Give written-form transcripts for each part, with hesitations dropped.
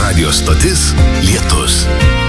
Radio stotis Lietus.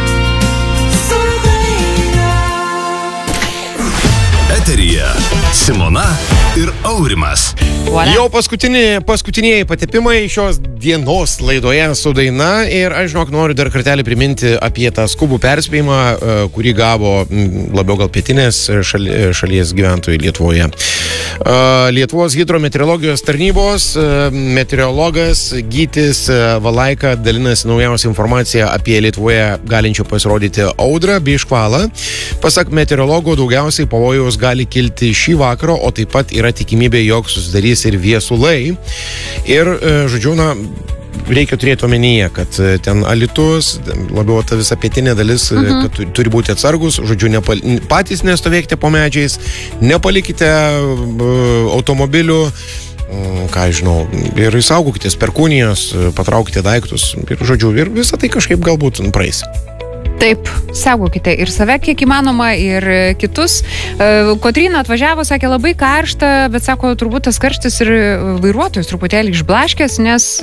Eteryje Simona ir Aurimas. Jau paskutiniai patepimai šios dienos laidoje su daina ir aš noriu dar kartelį priminti apie tą skubų perspėjimą, kurį gavo labiau gal pietinės šalies gyventojai Lietuvoje. Lietuvos hidrometeorologijos tarnybos meteorologas Gytis Valaika dalinasi naujausią informaciją apie Lietuvoje galinčią pasirodyti audrą bei škvalą. Pasak meteorologo, daugiausiai pavojaus gali kilti šį vakarą, o taip pat yra tikimybė, jog susidarys ir viesulai. Ir, žodžiu, reikia turėti omenyje, kad ten Alytus, labiau ta visa pietinė dalis, kad turi būti atsargus, žodžiu, patys nestovėkite po medžiais, nepalikite automobilių, ką žinau, ir saugokitės perkūnijos, patraukite daiktus, ir, žodžiu, ir visą tai kažkaip galbūt praeis. Taip, saugokite ir save kiek įmanoma, ir kitus. Kotryna atvažiavo, sakė, labai karšta, bet sako, turbūt tas karštis ir vairuotojus truputėlį išblaškęs, nes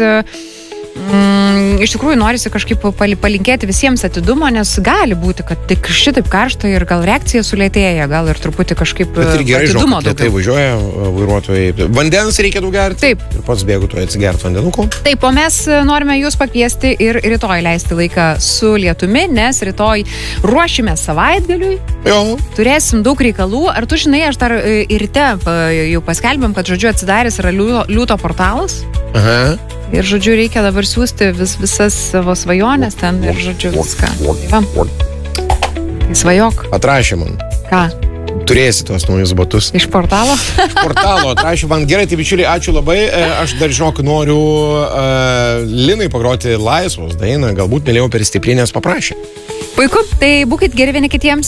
iš tikrųjų norisi kažkaip palinkėti visiems atidumo, nes gali būti, kad tik šitaip karšta ir gal reakcija sulėtėja, gal ir truputį kažkaip atidumo daugiau. Bet ir gerai, žinau, kad tai važiuoja vairuotojai. Vandens reikia daug gerti. Taip. Ir pats bėgu to atsigerti vandenuko. Taip, o mes norime jūs pakviesti ir rytoj leisti laiką su lietumi, nes rytoj ruošime savaitgaliui. Jo. Turėsim daug reikalų. Ar tu žinai, aš dar ir ryte jau paskelbėm, kad, žodžiu, atsidaręs yra liūto portalas. Aha. Ir, žodžiu, reikia dabar siūsti visas savo svajonės ten ir, žodžiu, viską. Tai svajok. Atrašė man. Ką? Turėsi tuos naujus batus. Iš portalo? Iš portalo, atrašė man. Gerai, tai bičiuliai, ačiū labai. Aš dar, žinok, noriu Linai pagroti Laisvos dainą. Galbūt mėliau per stiprinės paprašė. Puiku, tai būkit geri vieni kitiems.